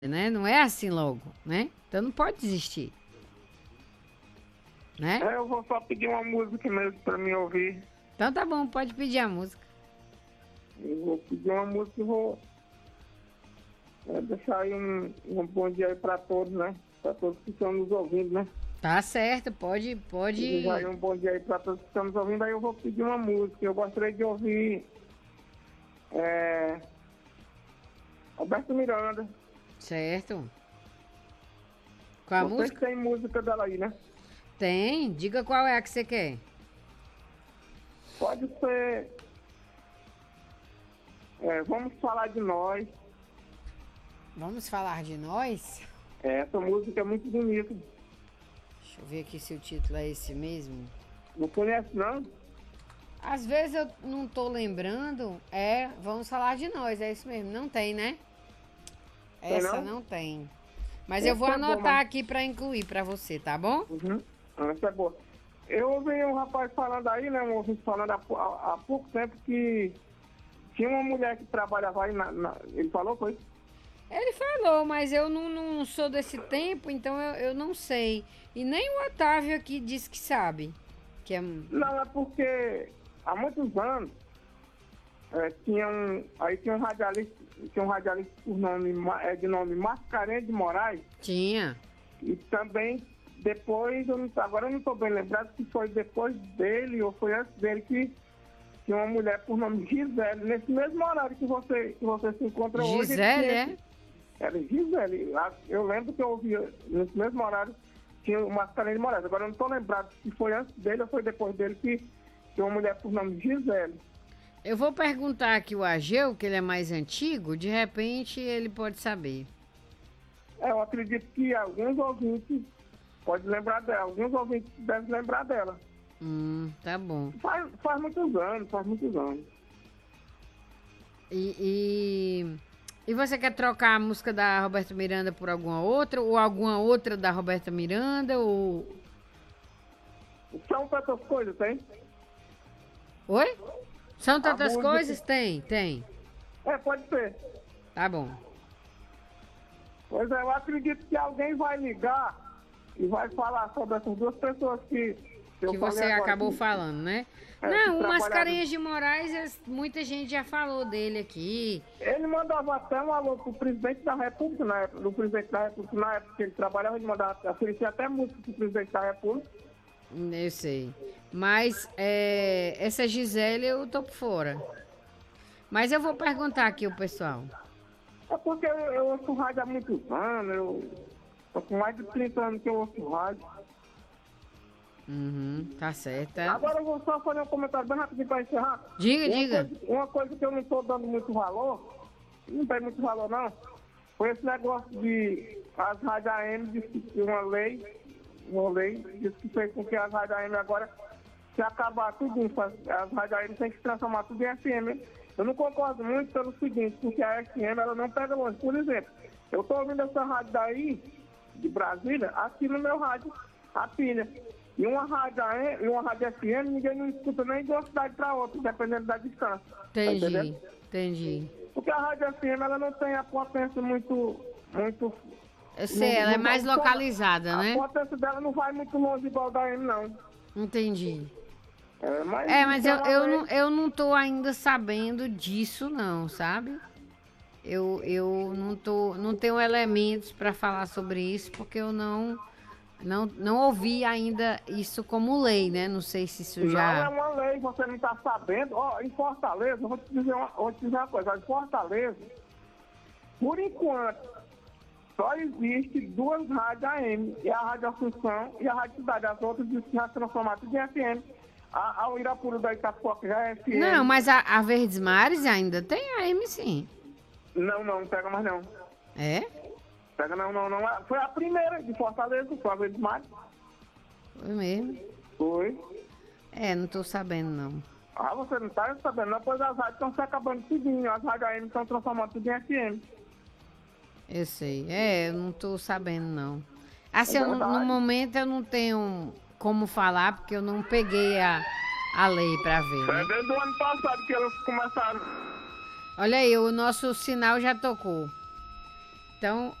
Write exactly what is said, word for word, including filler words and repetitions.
né? Não é assim logo, né? Então não pode desistir, né? É, eu vou só pedir uma música mesmo pra me ouvir. Então tá bom, pode pedir a música. Eu vou pedir uma música e vou é, deixar aí um, um bom dia aí pra todos, né? Pra todos que estão nos ouvindo, né? Tá certo, pode, pode. Deixar aí um bom dia aí pra todos que estão nos ouvindo. Aí eu vou pedir uma música. Eu gostaria de ouvir é, Roberto Miranda. Certo. Qual a Vocês música? têm música dela aí, né? Tem. Diga qual é a que você quer. Pode ser. É, vamos falar de nós. Vamos falar de nós? É, essa música é muito bonita. Deixa eu ver aqui se o título é esse mesmo. Não conhece, não? Às vezes eu não tô lembrando. É, vamos falar de nós, é isso mesmo. Não tem, né? Tem Essa não? não tem. Mas Essa eu vou é anotar boa, mas- aqui pra incluir pra você, tá bom? Uhum. Ah, essa é boa. Eu ouvi um rapaz falando aí, né? Um ouvinte falando há, pou- há- há pouco tempo que tinha uma mulher que trabalhava aí na. na- ele falou, foi? Ele falou, mas eu não, não sou desse tempo, então eu, eu não sei. E nem o Otávio aqui disse que sabe. Que é... Não, é porque há muitos anos é, tinha um. Aí tinha um radialista, tinha um radialista por nome, Ma- é, de nome Mascarenhas de Moraes. Tinha. E também depois, eu não, agora eu não estou bem lembrado se foi depois dele ou foi antes dele que tinha uma mulher por nome Gisele, nesse mesmo horário que você, que você se encontra hoje. Gisele, tinha- é? Era Gisele. A- Eu lembro que eu ouvia nesse mesmo horário tinha o Mascarenhas de Moraes. Agora eu não estou lembrado se foi antes dele ou foi depois dele que tinha uma mulher por nome Gisele. Eu vou perguntar aqui o Ageu, que ele é mais antigo, de repente ele pode saber. É, eu acredito que alguns ouvintes podem lembrar dela, alguns ouvintes devem lembrar dela. Hum, tá bom. Faz, faz muitos anos, faz muitos anos. E, e, e você quer trocar a música da Roberta Miranda por alguma outra? Ou alguma outra da Roberta Miranda? Ou... São tantas coisas, tem? Oi? São tantas música- coisas? Tem, tem. É, pode ser. Tá bom. Pois é, eu acredito que alguém vai ligar e vai falar sobre essas duas pessoas que, que, eu Que falei você agora, acabou que- falando, né? É, Não, que o trabalhava- Mascarenhas de Moraes, es- muita gente já falou dele aqui. Ele mandava até um alô pro presidente da República, na época, do presidente da República, na época que ele trabalhava, ele mandava, oferecia até música pro presidente da República. Eu sei. Mas é, essa Gisele eu tô por fora. Mas eu vou perguntar aqui o pessoal. É porque eu, eu ouço rádio há muitos anos, eu tô com mais de trinta anos que eu ouço rádio. Uhum, tá certo. tá? Agora eu vou só fazer um comentário bem rapidinho para encerrar. Diga, uma diga. Coisa, uma coisa que eu não estou dando muito valor, não tem muito valor não, foi esse negócio de as rádios A M, disse que uma lei, uma lei, disse que fez com que as rádios A M agora, se acabar tudo, as, as rádios A M tem que se transformar tudo em F M. Eu não concordo muito pelo seguinte, porque a F M ela não pega longe. Por exemplo, eu estou ouvindo essa rádio daí, de Brasília, aqui no meu rádio, a pilha. E uma rádio A M, e uma rádio F M, ninguém não escuta nem de uma cidade para outra, dependendo da distância. Tá Entendi, entendendo? entendi. Porque a rádio F M ela não tem a potência muito. muito Eu sei, ela é não- mais não- localizada, A né? potência dela não vai muito longe igual da A M, não. Entendi. É, mas, É, mas eu, então, eu, a não, lei- eu não tô ainda sabendo disso, não, sabe? Eu, eu não tô, não tenho elementos para falar sobre isso, porque eu não, não, não ouvi ainda isso como lei, né? Não sei se isso Não é já... uma lei, você não está sabendo. Ó, em Fortaleza, eu vou te dizer uma, vou te dizer uma coisa. Em Fortaleza, por enquanto, só existe duas rádios A M. E a Rádio Assunção e a Rádio Cidade. As outras dizem que já se transformaram tudo em F M. A, a Irapuru da Itapoca já é F M. Não, mas a, a Verdes Mares ainda tem A M, sim. Não, não, não pega mais não. É? Pega não, não, não. Foi a primeira de Fortaleza, foi a vez mais. Foi mesmo? Foi. É, não tô sabendo, não. Ah, você não tá sabendo, não, pois as rádios estão se acabando tudinho. As rádios A M estão transformando tudo em F M. Eu sei. É, eu não tô sabendo, não. Assim, É eu não- no verdade. momento eu não tenho como falar, porque eu não peguei a, a lei pra ver, Foi né? desde o ano passado que elas começaram. Olha aí, o nosso sinal já tocou. Então,